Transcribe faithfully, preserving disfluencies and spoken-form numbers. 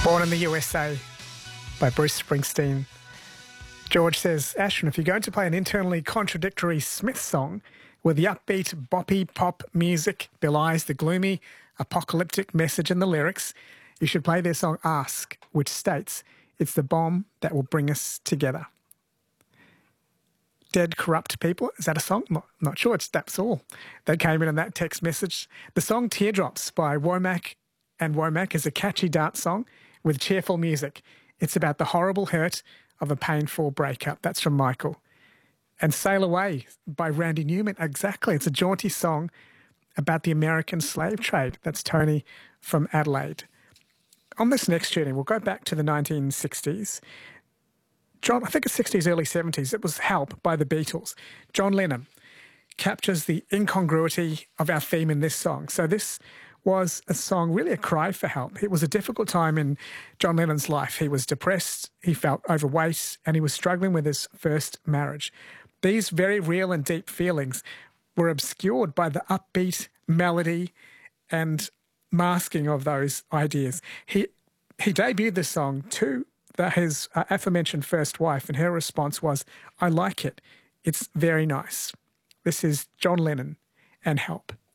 Born in the U S A by Bruce Springsteen. George says, Ashton, if you're going to play an internally contradictory Smith song where the upbeat, boppy pop music belies the gloomy, apocalyptic message in the lyrics, you should play their song Ask, which states, it's the bomb that will bring us together. Dead Corrupt People, is that a song? Not, not sure, it's That's All. That came in on that text message. The song Teardrops by Womack and Womack is a catchy dance song with cheerful music. It's about the horrible hurt of a painful breakup. That's from Michael. And Sail Away by Randy Newman. Exactly. It's a jaunty song about the American slave trade. That's Tony from Adelaide. On this next journey, we'll go back to the nineteen sixties. John, I think it's sixties, early seventies. It was Help by the Beatles. John Lennon captures the incongruity of our theme in this song. So this was a song, really a cry for help. It was a difficult time in John Lennon's life. He was depressed, he felt overweight, and he was struggling with his first marriage. These very real and deep feelings were obscured by the upbeat melody and masking of those ideas. He he debuted this song to the, his uh, aforementioned first wife, and her response was, I like it. It's very nice. This is John Lennon and Help.